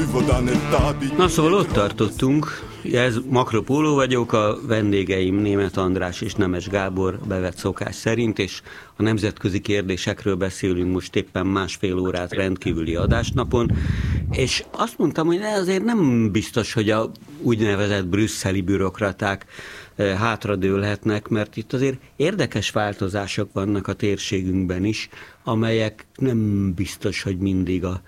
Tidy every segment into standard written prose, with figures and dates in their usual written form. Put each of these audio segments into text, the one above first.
Na szóval ott tartottunk, ez Makropóló vagyok, a vendégeim Németh András és Nemes Gábor bevett szokás szerint, és a nemzetközi kérdésekről beszélünk most éppen másfél órát rendkívüli adásnapon, és azt mondtam, hogy azért nem biztos, hogy a úgynevezett brüsszeli bürokraták hátradőlhetnek, mert itt azért érdekes változások vannak a térségünkben is, amelyek nem biztos, hogy mindig a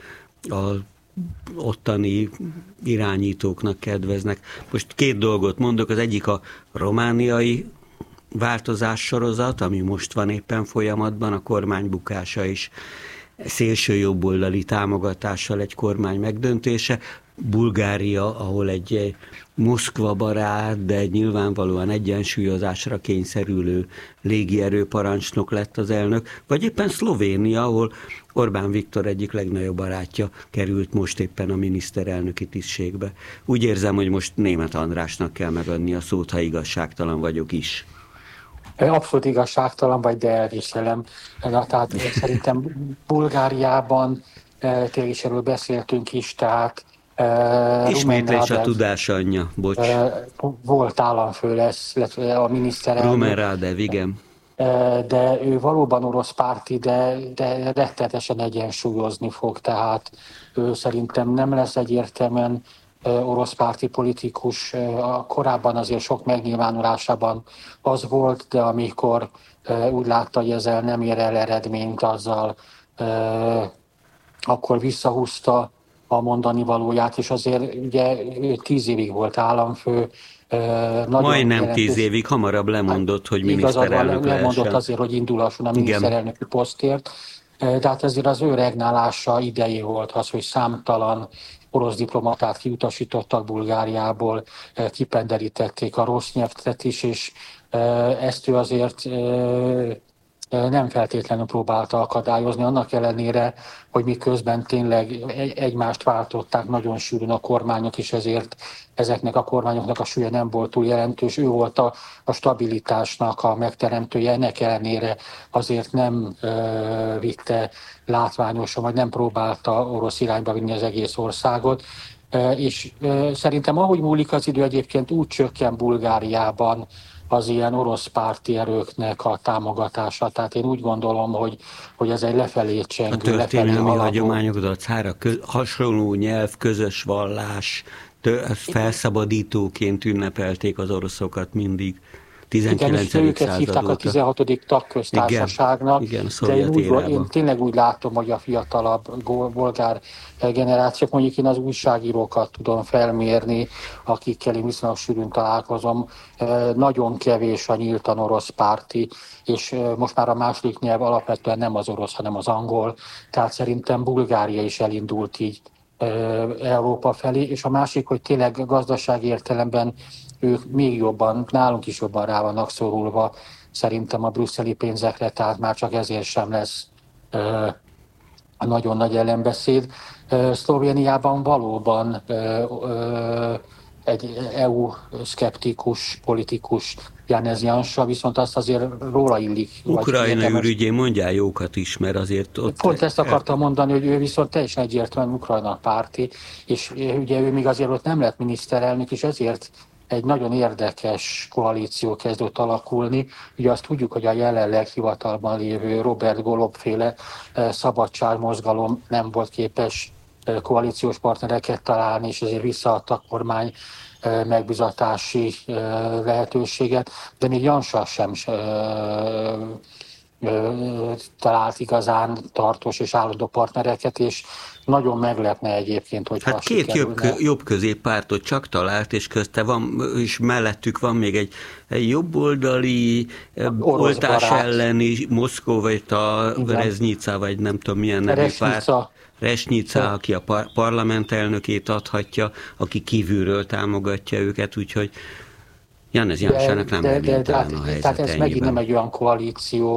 ottani irányítóknak kedveznek. Most két dolgot mondok, az egyik a romániai változás sorozat, ami most van éppen folyamatban, a kormány bukása is szélső jobboldali támogatással egy kormány megdöntése. Bulgária, ahol egy Moszkva barát, de nyilvánvalóan egyensúlyozásra kényszerülő légierőparancsnok lett az elnök, vagy éppen Szlovénia, ahol Orbán Viktor egyik legnagyobb barátja került most éppen a miniszterelnöki tisztségbe. Úgy érzem, hogy most Németh Andrásnak kell megadni a szót, ha igazságtalan vagyok is. Abszolút igazságtalan vagy, de elviselem. Tehát szerintem Bulgáriában tényleg is erről beszéltünk is, tehát ismétlés a tudás anyja, bocs. Volt államfő lesz a miniszterelnök. Rumen Radev, igen. De ő valóban orosz párti, de rettenetesen egyensúlyozni fog, tehát ő szerintem nem lesz egyértelműen orosz párti politikus. Korábban azért sok megnyilvánulásában az volt, de amikor úgy látta, hogy ezzel nem ér el eredményt, azzal akkor visszahúzta a mondani valóját, és azért ugye 10 évig volt államfő. Majdnem 10 évig, hamarabb lemondott, hogy miniszterelnök lehessen. Lemondott azért, hogy indulhasson a miniszterelnöki posztért, de hát ezért az ő regnálása idejé volt az, hogy számtalan orosz diplomatát kiutasítottak Bulgáriából, kipenderítették a Rosnyeftet is, és ezt ő azért nem feltétlenül próbálta akadályozni, annak ellenére, hogy miközben tényleg egymást váltották nagyon sűrűn a kormányok, és ezért ezeknek a kormányoknak a súlya nem volt túl jelentős. Ő volt a stabilitásnak a megteremtője, ennek ellenére azért nem vitte látványosan, vagy nem próbálta orosz irányba vinni az egész országot. És szerintem ahogy múlik az idő, egyébként úgy csökken Bulgáriában az ilyen orosz párti erőknek a támogatása. Tehát én úgy gondolom, hogy ez egy lefelé csengő, a történelmi hagyományok dacára hasonló nyelv, közös vallás, felszabadítóként ünnepelték az oroszokat mindig. 19. Igen, és őket hívták a 16. tagköztársaságnak, igen, de én tényleg úgy látom, hogy a fiatalabb bolgár generációk, mondjuk én az újságírókat tudom felmérni, akikkel én viszonylag sűrűn találkozom, nagyon kevés a nyíltan orosz párti, és most már a második nyelv alapvetően nem az orosz, hanem az angol, tehát szerintem Bulgária is elindult így Európa felé, és a másik, hogy tényleg gazdasági értelemben ők még jobban, nálunk is jobban rá vannak szorulva szerintem a brüsszeli pénzekre, tehát már csak ezért sem lesz nagyon nagy ellenbeszéd. Szlovéniában valóban egy EU-szkeptikus politikus Janez Janša, viszont azt azért róla illik. Ukrajna ürügyén mondjál jókat is, mert azért ott... Pont ezt akartam mondani, hogy ő viszont teljesen egyértelműen Ukrajna párti, és ugye ő még azért ott nem lett miniszterelnök, és ezért egy nagyon érdekes koalíció kezdett alakulni. Ugye azt tudjuk, hogy a jelenleg hivatalban lévő Robert Golob-féle szabadságmozgalom nem volt képes koalíciós partnereket találni, és ezért visszaadta a kormány megbizatási lehetőséget, de még Janša sem talált igazán tartós és állandó partnereket, és nagyon meglepne egyébként, hogy hát két jobb középpártot csak talált, és közte van, és mellettük van még egy jobboldali oltás elleni Moszkovita, Reznica, vagy nem tudom milyen nevű párt. Resnica, aki a parlament elnökét adhatja, aki kívülről támogatja őket, úgyhogy Janez Jansának nem elég talán a helyzet. Tehát ez megint nem egy olyan koalíció,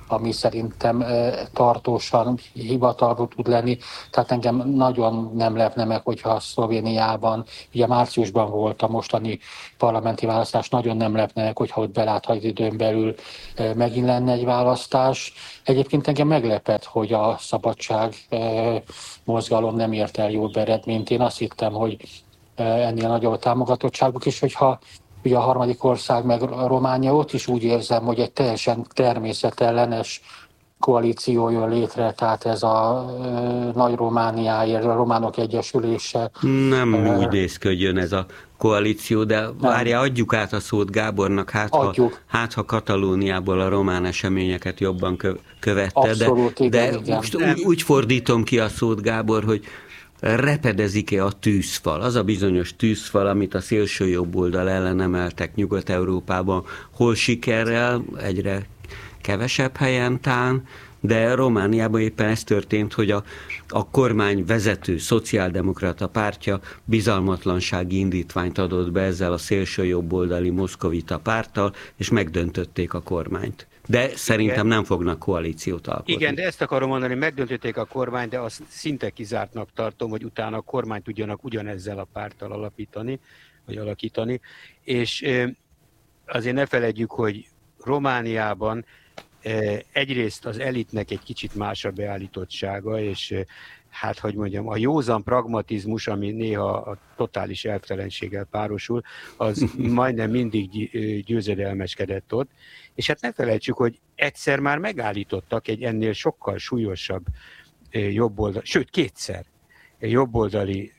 ami szerintem tartósan hivatalból tud lenni. Tehát engem nagyon nem lepne meg, hogyha Szlovéniában, ugye márciusban volt a mostani parlamenti választás, nagyon nem lepne meg, hogyha ott belátható időn belül megint lenne egy választás. Egyébként engem meglepett, hogy a szabadság mozgalom nem ért el jobb eredményt. Én azt hittem, hogy ennél nagyobb támogatottságuk, és hogyha ugye a harmadik ország meg Románia, ott is úgy érzem, hogy egy teljesen természetellenes koalíció jön létre, tehát ez a Nagy Romániáért, a Románok Egyesülése. Nem úgy néz ki, hogy jön ez a koalíció, de várjál, adjuk át a szót Gábornak, hát ha Katalóniából a román eseményeket jobban követte, abszolút, de igen. Most úgy fordítom ki a szót, Gábor, hogy repedezik-e a tűzfal? Az a bizonyos tűzfal, amit a szélső jobb oldal ellen emeltek Nyugat-Európában, hol sikerrel, egyre kevesebb helyen tán, de Romániában éppen ez történt, hogy a kormány vezető szociáldemokrata pártja bizalmatlansági indítványt adott be ezzel a szélső jobboldali moszkovita párttal, és megdöntötték a kormányt. De szerintem nem fognak koalíciót alkotni. Igen, de ezt akarom mondani, megdöntötték a kormányt, de azt szinte kizártnak tartom, hogy utána a kormányt tudjanak ugyanezzel a párttal alakítani. És azért ne feledjük, hogy Romániában egyrészt az elitnek egy kicsit más a beállítottsága, és hát, hogy mondjam, a józan pragmatizmus, ami néha a totális elvtelenséggel párosul, az majdnem mindig győzedelmeskedett ott. És hát ne felejtsük, hogy egyszer már megállítottak egy ennél sokkal súlyosabb jobboldali, sőt kétszer jobboldali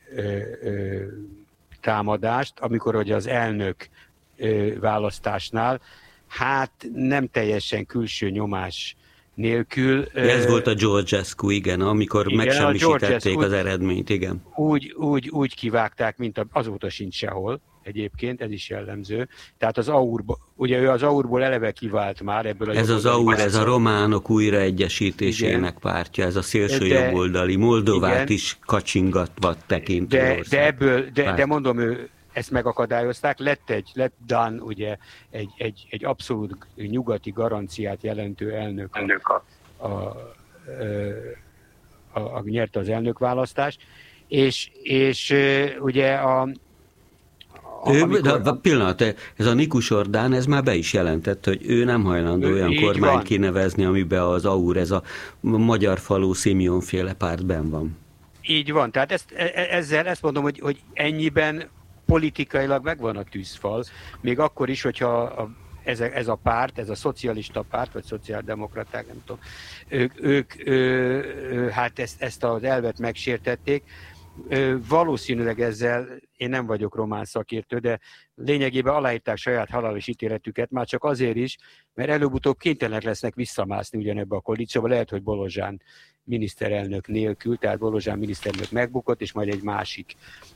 támadást, amikor hogy az elnök választásnál hát nem teljesen külső nyomás nélkül. Ez volt a Georgescu, igen, amikor megsemmisítették az eredményt, igen. Úgy kivágták, mint azóta sincs sehol, egyébként, ez is jellemző. Tehát az ugye ő az AUR-ból eleve kivált már ebből. Ez az AUR, ez a románok újraegyesítésének pártja, ez a szélső jobboldali, Moldovát is kacsingatva tekintő ország. De mondom, ő ezt megakadályozták, lett Dan ugye egy abszolút nyugati garanciát jelentő elnök, nyerte az elnökválasztást, és ugye pillanat, ez a Nikus Ordán, ez már be is jelentett, hogy ő nem hajlandó olyan kormányt kinevezni, amiben az AUR, ez a magyar falu Simeon-féle pártben van. Így van, tehát ezzel ezt mondom, hogy ennyiben politikailag megvan a tűzfal, még akkor is, hogyha ez a párt, ez a szocialista párt, vagy szociáldemokraták, nem tudom, ők hát ezt az elvet megsértették. Valószínűleg ezzel, én nem vagyok román szakértő, de lényegében aláírták saját halálos ítéletüket, már csak azért is, mert előbb-utóbb kénytelenek lesznek visszamászni ugyanebbe a koalícióba, lehet, hogy Bolozsán miniszterelnök nélkül, tehát Bolozsán miniszterelnök megbukott, és majd egy másik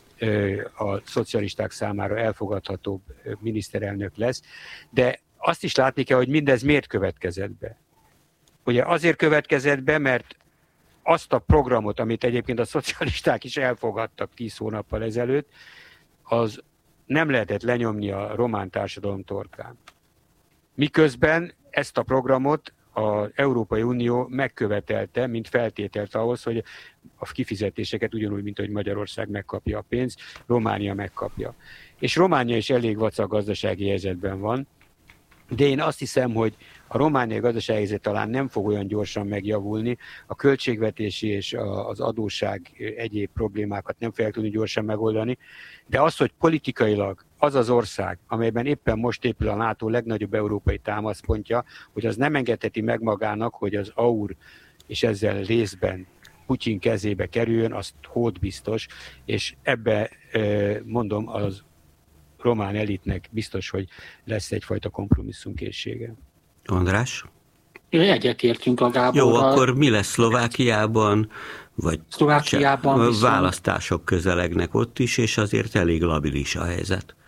a szocialisták számára elfogadhatóbb miniszterelnök lesz, de azt is látni kell, hogy mindez miért következett be. Ugye azért következett be, mert azt a programot, amit egyébként a szocialisták is elfogadtak 10 hónappal ezelőtt, az nem lehetett lenyomni a román társadalom torkán. Miközben ezt a programot az Európai Unió megkövetelte, mint feltételt ahhoz, hogy a kifizetéseket ugyanúgy, mint hogy Magyarország megkapja a pénzt, Románia megkapja. És Románia is elég vacak gazdasági helyzetben van, de én azt hiszem, hogy a romániai gazdasági helyzet talán nem fog olyan gyorsan megjavulni, a költségvetési és az adósság egyéb problémákat nem fogják tudni gyorsan megoldani, de az, hogy politikailag az az ország, amelyben éppen most épül a NATO legnagyobb európai támaszpontja, hogy az nem engedheti meg magának, hogy az AUR és ezzel részben Putyin kezébe kerüljön, azt hódbiztos, és ebbe mondom, az román elitnek biztos, hogy lesz egyfajta kompromisszumkészsége. András? Egyetértünk a Gáborral. Jó, akkor mi lesz Szlovákiában? Vagy Szlovákiában választások közelegnek ott is, és azért elég labilis a helyzet.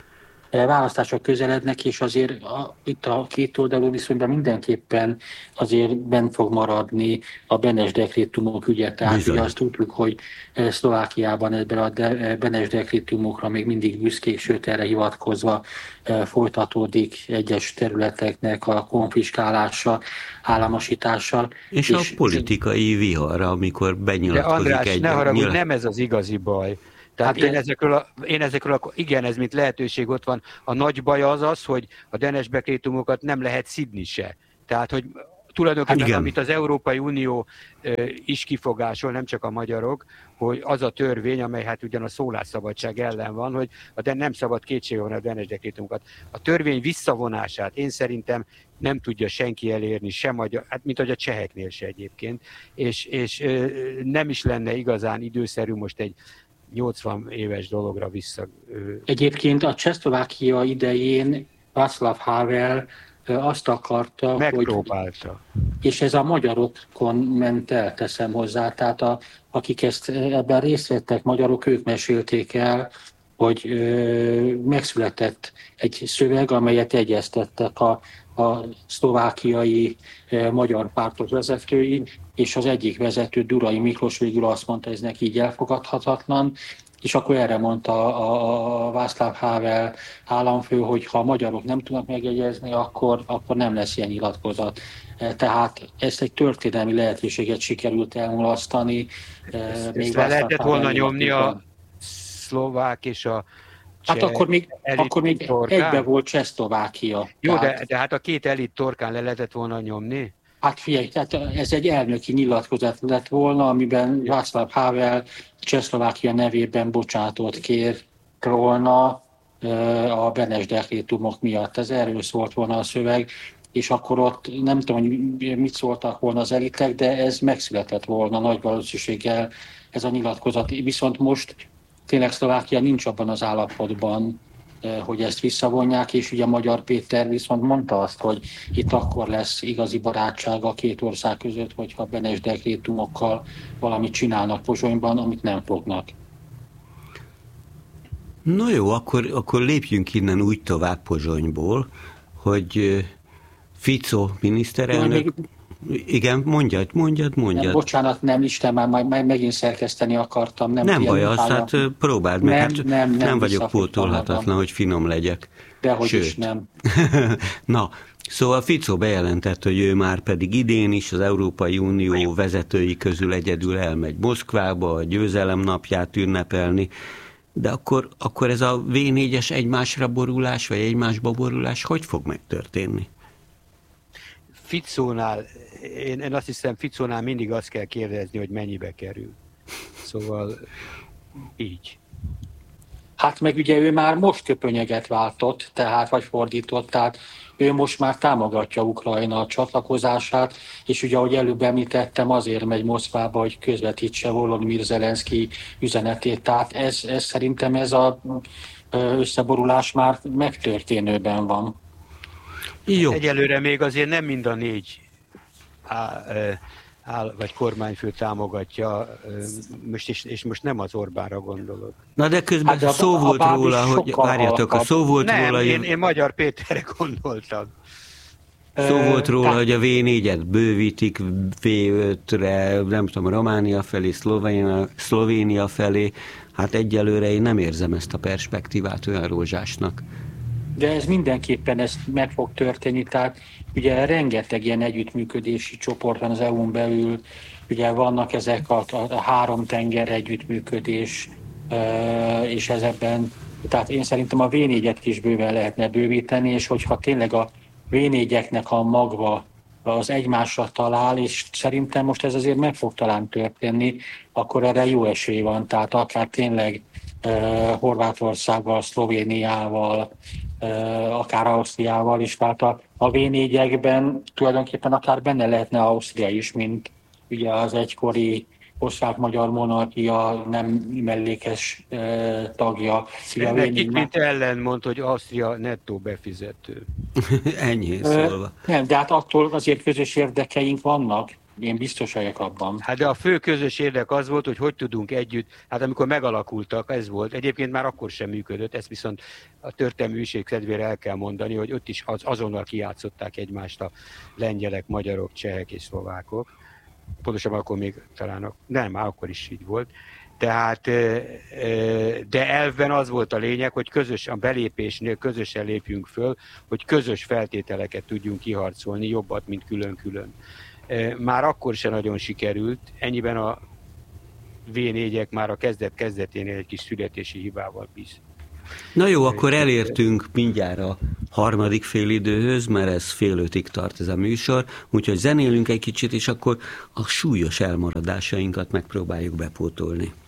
választások közelednek, és azért itt a kétoldalú viszonyban mindenképpen azért bent fog maradni a Benes dekrétumok ügye. Tehát ugye azt tudjuk, hogy Szlovákiában ebben a Benes dekrétumokra még mindig büszkék, sőt erre hivatkozva folytatódik egyes területeknek a konfiskálása, államosítása. És a politikai vihar, amikor benyilatkozik de András, ne haragudj, nem ez az igazi baj. Tehát én ezekről igen, ez mint lehetőség ott van. A nagy baj az, hogy a Benes dekrétumokat nem lehet szidni se. Tehát, hogy tulajdonképpen, amit az Európai Unió is kifogásol, nem csak a magyarok, hogy az a törvény, amely hát ugyan a szólásszabadság ellen van, hogy nem szabad kétségbe vonni a Benes dekrétumokat. A törvény visszavonását én szerintem nem tudja senki elérni, sem magyar, hát mint hogy a cseheknél se egyébként, és nem is lenne igazán időszerű most egy 80 éves dologra vissza. Egyébként a Csehszlovákia idején Václav Havel azt akarta, megpróbálta. És ez a magyarokon ment el, teszem hozzá, tehát akik ebben részt vettek, magyarok, ők mesélték el, hogy megszületett egy szöveg, amelyet egyeztettek a szlovákiai magyar pártok vezetői, és az egyik vezető, Durai Miklós végül azt mondta, ez neki így elfogadhatatlan, és akkor erre mondta a Václav Havel államfő, hogy ha a magyarok nem tudnak megjegyezni, akkor nem lesz ilyen nyilatkozat. Tehát ezt egy történelmi lehetőséget sikerült elmulasztani. Ezt lehetett volna nyomni a szlovák és a hát akkor még egybe volt Csehszlovákia. Jó, de hát a két elit torkán le lehetett volna nyomni? Hát figyelj, tehát ez egy elnöki nyilatkozat lett volna, amiben Václav Havel Csehszlovákia nevében bocsánatot kér volna a Benes dekrétumok miatt. Ez erről szólt volna a szöveg, és akkor ott nem tudom, hogy mit szóltak volna az elitek, de ez megszületett volna nagy valószínűséggel ez a nyilatkozat. Viszont most tényleg Szlovákia nincs abban az állapotban, hogy ezt visszavonják, és ugye Magyar Péter viszont mondta azt, hogy itt akkor lesz igazi barátság a két ország között, hogyha Benes dekrétumokkal valamit csinálnak Pozsonyban, amit nem fognak. No jó, akkor lépjünk innen úgy tovább Pozsonyból, hogy Fico miniszterelnök... Igen, mondjad. Nem, bocsánat, nem, Isten, már megint szerkeszteni akartam. Nem baj, azt hát próbáld meg. Nem vagyok pótolhatatlan, hogy finom legyek. Dehogy is nem. Na, szóval Fico bejelentette, hogy ő már pedig idén is az Európai Unió vezetői közül egyedül elmegy Moszkvába, a győzelem napját ünnepelni. De akkor ez a V4-es egymásra borulás, vagy egymásba borulás hogy fog megtörténni? Ficónál, én azt hiszem, Ficónál mindig azt kell kérdezni, hogy mennyibe kerül. Szóval így. Hát meg ugye ő már most köpönyeget váltott, tehát vagy fordított, tehát ő most már támogatja Ukrajna csatlakozását, és ugye, ahogy előbb említettem, azért megy Moszkvába, hogy közvetítse Volodymyr Zelenszky üzenetét. Tehát ez szerintem ez az összeborulás már megtörténőben van. Jó. Egyelőre még azért nem mind a négy vagy kormányfő támogatja, és most nem az Orbánra gondolok. Na de közben hát szó volt róla, hogy várjatok, a szó volt nem, róla... Én Magyar Péterre gondoltam. Szó volt róla, hogy a V4-et bővítik V5-re, nem tudom, Románia felé, Szlovénia felé. Hát egyelőre én nem érzem ezt a perspektívát olyan rózsásnak. De ez mindenképpen meg fog történni, tehát ugye rengeteg ilyen együttműködési csoport van az EU-n belül, ugye vannak ezek a három tenger együttműködés, és ezekben, tehát én szerintem a V4-et is bőven lehetne bővíteni, és hogyha tényleg a V4-eknek a magva az egymásra talál, és szerintem most ez azért meg fog talán történni, akkor erre jó esély van, tehát akár tényleg Horvátországgal, Szlovéniával, akár Ausztriával is, tehát a V4-ekben tulajdonképpen akár benne lehetne Ausztria is, mint ugye az egykori osztrák-magyar monarchia nem mellékes tagja. Ennek mint ellenmond, hogy Ausztria nettó befizető. Ennyi szólva. Nem, de hát attól azért közös érdekeink vannak. Én biztos vagyok abban. Hát de a fő közös érdek az volt, hogy tudunk együtt, hát amikor megalakultak, ez volt, egyébként már akkor sem működött, ezt viszont a történelmi hűség kedvére el kell mondani, hogy ott is azonnal kijátszották egymást a lengyelek, magyarok, csehek és szlovákok. Pontosabban akkor még talán, nem, már akkor is így volt. Tehát, de elvben az volt a lényeg, hogy a belépésnél közösen lépjünk föl, hogy közös feltételeket tudjunk kiharcolni, jobbat, mint külön-külön. Már akkor sem nagyon sikerült, ennyiben a V4-ek már a kezdeténél egy kis születési hibával bíz. Na jó, akkor elértünk mindjárt a harmadik félidőhöz, mert ez 4:30-ig tart ez a műsor, úgyhogy zenélünk egy kicsit, és akkor a súlyos elmaradásainkat megpróbáljuk bepótolni.